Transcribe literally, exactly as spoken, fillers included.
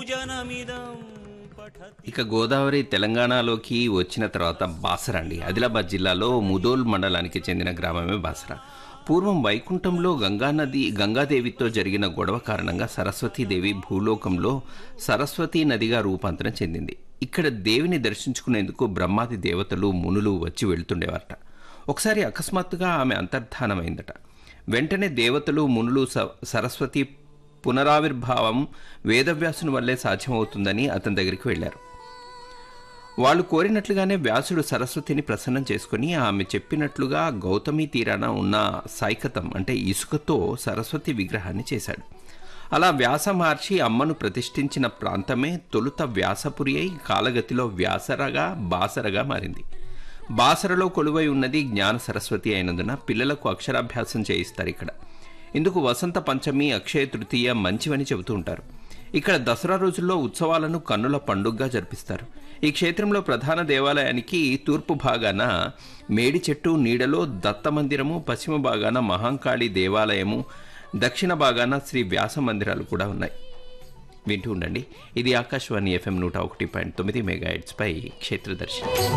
ఇక గోదావరి తెలంగాణలోకి వచ్చిన తర్వాత బాసర అండి. ఆదిలాబాద్ జిల్లాలో ముదోల్ మండలానికి చెందిన గ్రామమే బాసర. పూర్వం వైకుంఠంలో గంగానది గంగాదేవితో జరిగిన గొడవ కారణంగా సరస్వతీదేవి భూలోకంలో సరస్వతీ నదిగా రూపాంతరం చెందింది. ఇక్కడ దేవిని దర్శించుకునేందుకు బ్రహ్మాది దేవతలు మునులు వచ్చి వెళుతుండేవారట. ఒకసారి అకస్మాత్తుగా ఆమె అంతర్ధానమైందట. వెంటనే దేవతలు మునులు సరస్వతి పునరావిర్భావం వేదవ్యాసుని వల్లే సాధ్యమవుతుందని అతని దగ్గరికి వెళ్లారు. వాళ్ళు కోరినట్లుగానే వ్యాసుడు సరస్వతిని ప్రసన్నం చేసుకుని ఆమె చెప్పినట్లుగా గౌతమి తీరాన ఉన్న సైకతం అంటే ఇసుకతో సరస్వతి విగ్రహాన్ని చేశాడు. అలా వ్యాస మహర్షి అమ్మను ప్రతిష్ఠించిన ప్రాంతమే తొలుత వ్యాసపురి అయి కాలగతిలో వ్యాసరగా బాసరగా మారింది. బాసరలో కొలువై ఉన్నది జ్ఞాన సరస్వతి అయినందున పిల్లలకు అక్షరాభ్యాసం చేయిస్తారు ఇక్కడ. ఇందుకు వసంత పంచమి, అక్షయ తృతీయ మంచివని చెబుతూ ఉంటారు. ఇక్కడ దసరా రోజుల్లో ఉత్సవాలను కన్నుల పండుగగా జరిపిస్తారు. ఈ క్షేత్రంలో ప్రధాన దేవాలయానికి తూర్పు భాగాన మేడి చెట్టు నీడలో దత్త మందిరము, పశ్చిమ భాగాన మహాంకాళి దేవాలయము, దక్షిణ భాగాన శ్రీ వ్యాస మందిరాలు కూడా ఉన్నాయి. వింటూ ఉండండి. ఇది ఆకాశవాణి ఎఫ్ఎం నూట ఒకటి పాయింట్ తొమ్మిది మెగాహెర్ట్జ్ పై క్షేత్రదర్శనం.